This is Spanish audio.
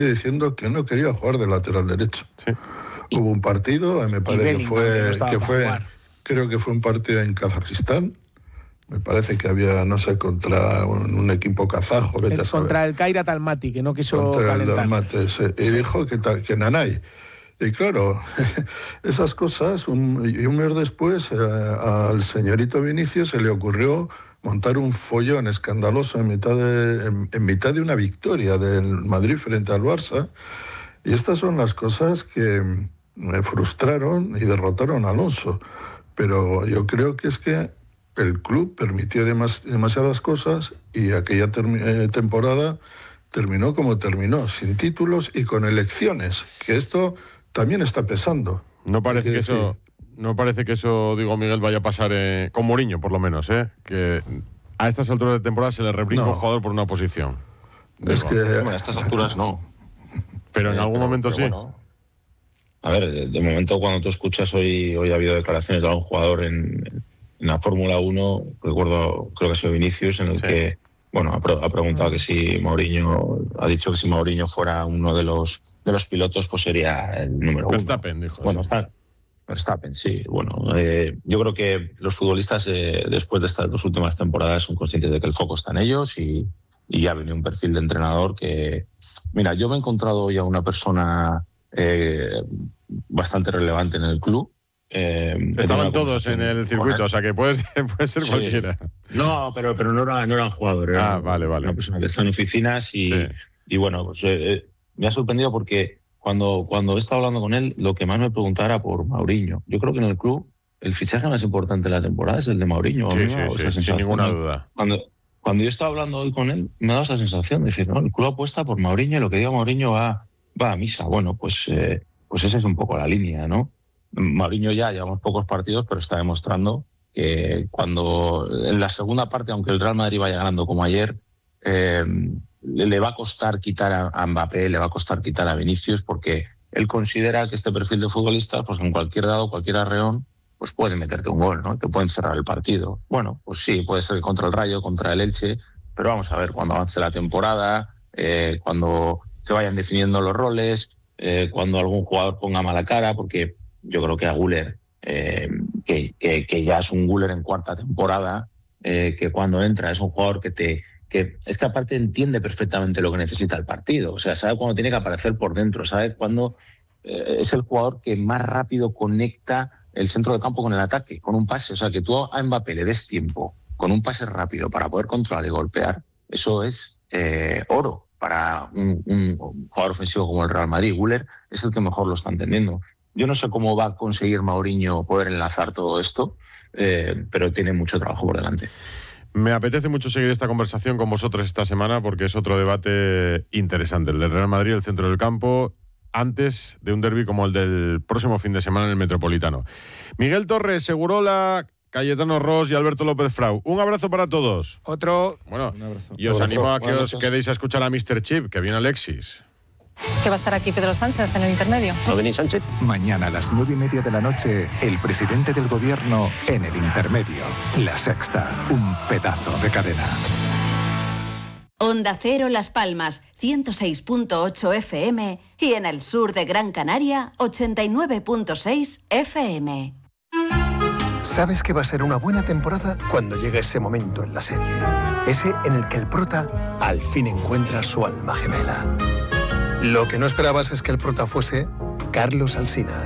diciendo que no quería jugar de lateral derecho. Sí. Hubo un partido, me parece creo que fue un partido en Kazajistán. Me parece que había, no sé, contra un equipo kazajo. Contra el Kairat Almaty, que no quiso calentar. Y dijo que Nanay. Y claro, esas cosas, un mes después, al señorito Vinicius se le ocurrió montar un follón escandaloso en mitad de una victoria del Madrid frente al Barça. Y estas son las cosas que me frustraron y derrotaron a Alonso. Pero yo creo que es que el club permitió demasiadas cosas y aquella temporada terminó como terminó, sin títulos y con elecciones, que esto también está pesando. No parece que eso, digo, Miguel, vaya a pasar con Mourinho, por lo menos, que a estas alturas de temporada se le replica un jugador por una posición. Bueno, a estas alturas no. Pero en algún momento sí. Bueno, a ver, de momento cuando tú escuchas hoy ha habido declaraciones de algún jugador en la Fórmula 1, recuerdo, creo que ha sido Vinicius, en el que, bueno, ha preguntado que si Mourinho, ha dicho que si Mourinho fuera uno de los pilotos, pues sería el número 1. Verstappen, dijo. Bueno, Verstappen, sí. Bueno, yo creo que los futbolistas, después de estas 2 últimas temporadas, son conscientes de que el foco está en ellos y ya ha venido un perfil de entrenador que... Mira, yo me he encontrado hoy a una persona bastante relevante en el club. Estaban todos en el circuito, o sea que puede ser cualquiera. No, pero no eran jugadores. Vale. Una persona que está en oficinas y bueno, pues me ha sorprendido porque cuando he estado hablando con él, lo que más me preguntaba era por Mourinho. Yo creo que en el club el fichaje más importante de la temporada es el de Mourinho. Sí, sin ninguna duda. Cuando yo estaba hablando hoy con él, me ha dado esa sensación de decir, no, el club apuesta por Mourinho y lo que diga Mourinho va a misa. Bueno, pues esa es un poco la línea, ¿no? Mourinho ya llevamos pocos partidos, pero está demostrando que cuando en la segunda parte, aunque el Real Madrid vaya ganando como ayer, le va a costar quitar a Mbappé, le va a costar quitar a Vinicius, porque él considera que este perfil de futbolista, pues en cualquier dado, cualquier arreón, pues pueden meterte un gol, ¿no? Te pueden cerrar el partido. Bueno, pues sí, puede ser contra el Rayo, contra el Elche, pero vamos a ver cuando avance la temporada, cuando se vayan definiendo los roles, cuando algún jugador ponga mala cara, porque yo creo que a Güler, que ya es un Güler en 4ª temporada, que cuando entra es un jugador que es que aparte entiende perfectamente lo que necesita el partido, o sea, sabe cuándo tiene que aparecer por dentro, sabe cuándo es el jugador que más rápido conecta el centro del campo con el ataque, con un pase, o sea, que tú a Mbappé le des tiempo con un pase rápido para poder controlar y golpear, eso es oro para un jugador ofensivo como el Real Madrid. Güler es el que mejor lo está entendiendo. Yo no sé cómo va a conseguir Mourinho poder enlazar todo esto, pero tiene mucho trabajo por delante. Me apetece mucho seguir esta conversación con vosotros esta semana porque es otro debate interesante, el del Real Madrid, el centro del campo, antes de un derbi como el del próximo fin de semana en el Metropolitano. Miguel Torres, Segurola, Cayetano Ros y Alberto López Frau. Un abrazo para todos. Otro. Bueno, y os animo a que os quedéis a escuchar a Mr. Chip, que viene Alexis. Que va a estar aquí Pedro Sánchez en el intermedio. ¿No venís Sánchez? Mañana a las 9:30 de la noche, el presidente del gobierno en el intermedio. La Sexta, un pedazo de cadena. Onda Cero Las Palmas, 106.8 FM y en el sur de Gran Canaria, 89.6 FM. Sabes que va a ser una buena temporada cuando llegue ese momento en la serie. Ese en el que el prota al fin encuentra su alma gemela. Lo que no esperabas es que el prota fuese Carlos Alsina.